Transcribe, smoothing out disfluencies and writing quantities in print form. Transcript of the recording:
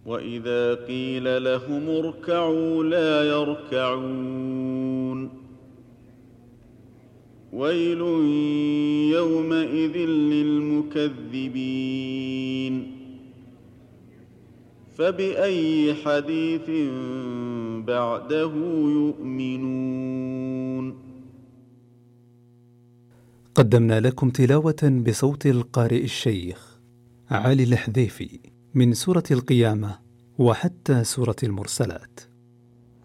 وإذا قيل لهم اركعوا لا يركعون ويل يومئذ للمكذبين فبأي حديث بعده يؤمنون. قدمنا لكم تلاوة بصوت القارئ الشيخ علي الحذيفي من سورة القيامة وحتى سورة المرسلات.